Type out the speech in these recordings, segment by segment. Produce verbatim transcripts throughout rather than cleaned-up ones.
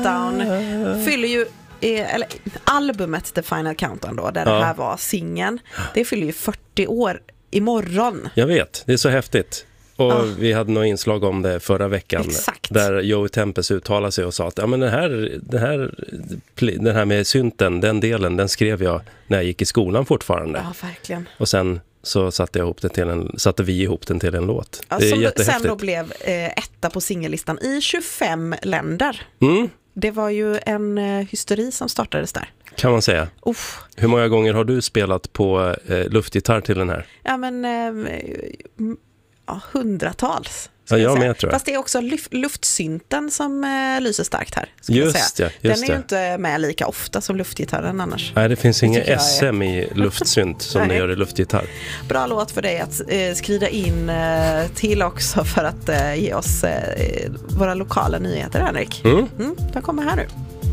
Countdown fyller ju, eller albumet The Final Countdown då, där ja. det här var singeln, det fyller ju fyrtio år imorgon. Jag vet, det är så häftigt. Och ja. vi hade något inslag om det förra veckan. Exakt. Där Joey Tempest uttalade sig och sa att ja, men det här, det här, den här med synten, den delen, den skrev jag när jag gick i skolan fortfarande. Ja, verkligen. Och sen så satte, jag ihop den till en, satte vi ihop den till en låt. Ja, det är som jättehäftigt. sen då blev eh, etta på singellistan i tjugofem länder. Mm. Det var ju en eh, hysteri som startades där. Kan man säga. Uff. Hur många gånger har du spelat på eh, luftgitarr till den här? Ja, men eh, ja, hundratals. Ja, jag med, tror jag. Fast det är också lyf- luftsynten som eh, lyser starkt här. Just jag säga. det, just Den är det. ju inte med lika ofta som luftgitarren annars. Nej, det finns Det inget tycker jag är- S M i luftsynt som det gör i luftgitarr. Bra låt för dig att eh, skrida in eh, till också för att eh, ge oss eh, våra lokala nyheter, Henrik. Mm. Mm, de kommer här nu.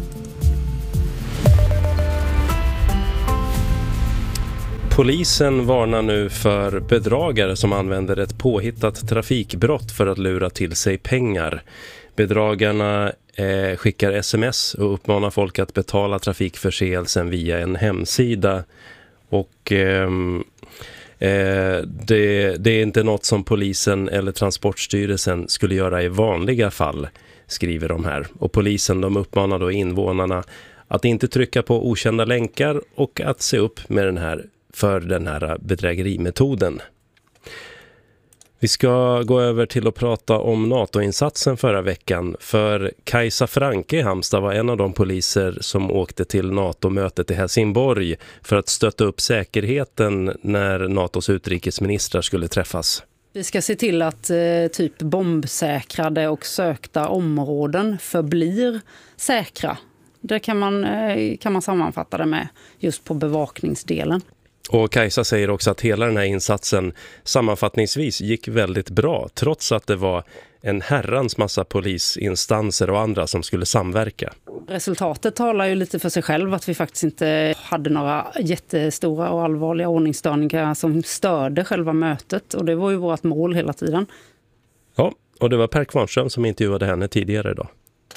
Polisen varnar nu för bedragare som använder ett påhittat trafikbrott för att lura till sig pengar. Bedragarna eh, skickar sms och uppmanar folk att betala trafikförseelsen via en hemsida. Och ehm, eh, det, det är inte något som polisen eller Transportstyrelsen skulle göra i vanliga fall, skriver de här. Och polisen, de uppmanar då invånarna att inte trycka på okända länkar och att se upp med den här för den här bedrägerimetoden. Vi ska gå över till att prata om NATO-insatsen förra veckan, för Kajsa Franke i Halmstad var en av de poliser som åkte till NATO-mötet i Helsingborg för att stötta upp säkerheten när NATOs utrikesministrar skulle träffas. Vi ska se till att eh, typ bombsäkrade och sökta områden förblir säkra. Det kan man, eh, kan man sammanfatta det med just på bevakningsdelen. Och Kajsa säger också att hela den här insatsen sammanfattningsvis gick väldigt bra, trots att det var en herrans massa polisinstanser och andra som skulle samverka. Resultatet talar ju lite för sig själv, att vi faktiskt inte hade några jättestora och allvarliga ordningsstörningar som störde själva mötet, och det var ju vårt mål hela tiden. Ja, och det var Per Kvarnström som intervjuade henne tidigare idag.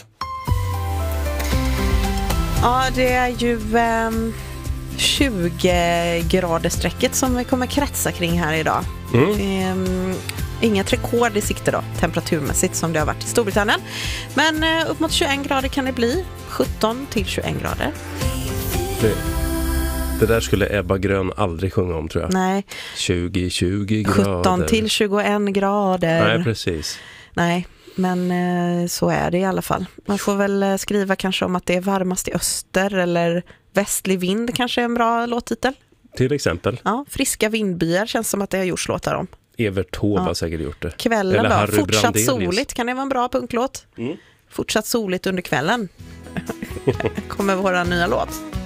Ja, det är ju eh, tjugo graderstrecket som vi kommer kretsa kring här idag. Mm. Eh, inget rekord i sikte då, temperaturmässigt, som det har varit i Storbritannien. Men eh, upp mot tjugoett grader kan det bli. sjutton till tjugoett grader. Det, det där skulle Ebba Grön aldrig sjunga om, tror jag. Nej. tjugo tjugo grader. sjutton till tjugoett grader. Nej, precis. Nej, men eh, så är det i alla fall. Man får väl eh, skriva kanske om att det är varmast i öster, eller västlig vind kanske är en bra låttitel. Till exempel. Ja, friska vindbyar känns som att det har gjorts låtar om. Evert Taube Ja. har säkert gjort det. Kvällen Eller då, Harry fortsatt Brandelius. soligt, kan det vara en bra punklåt? Mm. Fortsatt soligt under kvällen. Kommer våra nya låt.